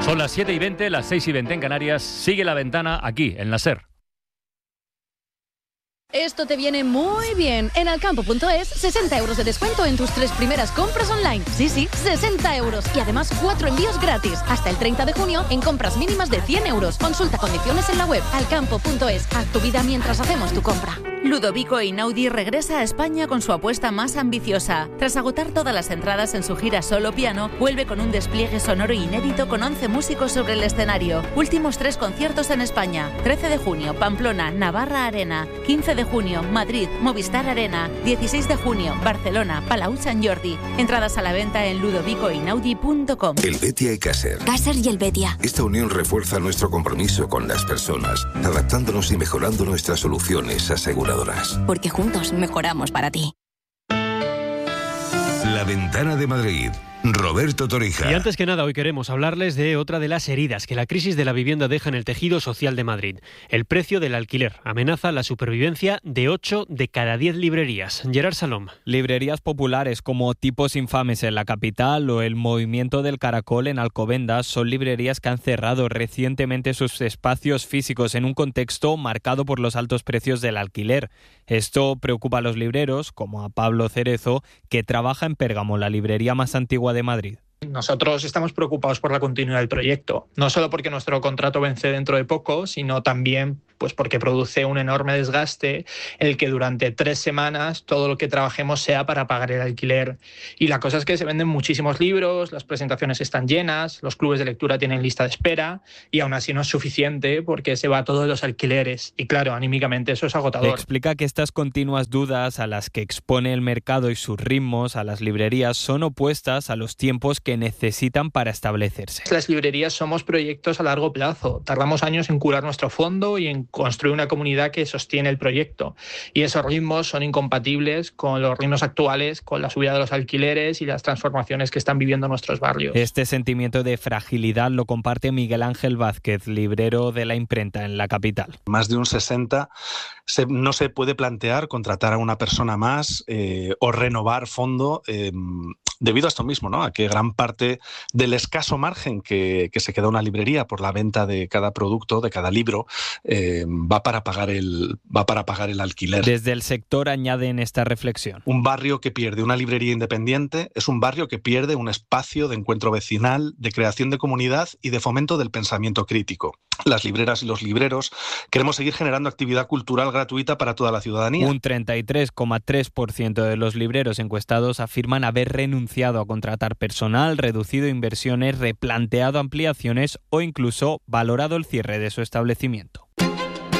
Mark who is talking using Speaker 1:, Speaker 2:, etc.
Speaker 1: Son las 7:20, las 6:20 en Canarias. Sigue La Ventana aquí, en la SER.
Speaker 2: Esto te viene muy bien. En Alcampo.es, 60 euros de descuento en tus 3 primeras compras online. Sí, 60 euros. Y además 4 envíos gratis. Hasta el 30 de junio en compras mínimas de 100 euros. Consulta condiciones en la web. Alcampo.es. Haz tu vida mientras hacemos tu compra.
Speaker 3: Ludovico Einaudi regresa a España con su apuesta más ambiciosa. Tras agotar todas las entradas en su gira solo piano, vuelve con un despliegue sonoro inédito con 11 músicos sobre el escenario. Últimos 3 conciertos en España. 13 de junio, Pamplona, Navarra Arena. 15 de junio, Madrid, Movistar Arena. 16 de junio, Barcelona, Palau Sant Jordi. Entradas a la venta en ludovicoeinaudi.com.
Speaker 4: El Betia y Caser.
Speaker 5: Caser y el Betia.
Speaker 4: Esta unión refuerza nuestro compromiso con las personas, adaptándonos y mejorando nuestras soluciones aseguradoras.
Speaker 5: Porque juntos mejoramos para ti.
Speaker 4: La Ventana de Madrid. Roberto Torija.
Speaker 6: Y antes que nada, hoy queremos hablarles de otra de las heridas que la crisis de la vivienda deja en el tejido social de Madrid. El precio del alquiler amenaza la supervivencia de 8 de cada 10 librerías. Gerard Salom.
Speaker 7: Librerías populares como Tipos Infames en la capital o el Movimiento del Caracol en Alcobendas son librerías que han cerrado recientemente sus espacios físicos en un contexto marcado por los altos precios del alquiler. Esto preocupa a los libreros, como a Pablo Cerezo, que trabaja en Pérgamo, la librería más antigua de Madrid.
Speaker 8: Nosotros estamos preocupados por la continuidad del proyecto, no solo porque nuestro contrato vence dentro de poco, sino también pues porque produce un enorme desgaste el que durante 3 semanas todo lo que trabajemos sea para pagar el alquiler. Y la cosa es que se venden muchísimos libros, las presentaciones están llenas, los clubes de lectura tienen lista de espera y aún así no es suficiente porque se va todo de los alquileres. Y claro, anímicamente eso es agotador.
Speaker 7: Explica que estas continuas dudas a las que expone el mercado y sus ritmos a las librerías son opuestas a los tiempos que necesitan para establecerse.
Speaker 8: Las librerías somos proyectos a largo plazo. Tardamos años en curar nuestro fondo y en construir una comunidad que sostiene el proyecto. Y esos ritmos son incompatibles con los ritmos actuales, con la subida de los alquileres y las transformaciones que están viviendo nuestros barrios.
Speaker 7: Este sentimiento de fragilidad lo comparte Miguel Ángel Vázquez, librero de La Imprenta en la capital.
Speaker 9: Más de un 60% no se puede plantear contratar a una persona más o renovar fondo debido a esto mismo, ¿no? A que gran parte del escaso margen que se queda una librería por la venta de cada producto, de cada libro, va para pagar el alquiler.
Speaker 7: Desde el sector añaden esta reflexión.
Speaker 9: Un barrio que pierde una librería independiente es un barrio que pierde un espacio de encuentro vecinal, de creación de comunidad y de fomento del pensamiento crítico. Las libreras y los libreros queremos seguir generando actividad cultural gratuita para toda la ciudadanía.
Speaker 7: Un 33,3% de los libreros encuestados afirman haber renunciado a contratar personal, reducido inversiones, replanteado ampliaciones o incluso valorado el cierre de su establecimiento.